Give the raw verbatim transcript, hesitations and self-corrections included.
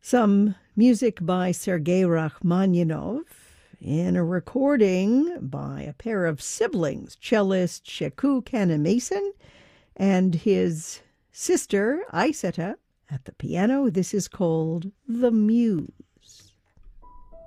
Some music by Sergei Rachmaninoff in a recording by a pair of siblings, cellist Sheku Kannemason and his sister Aisata at the piano. This is called The Muse.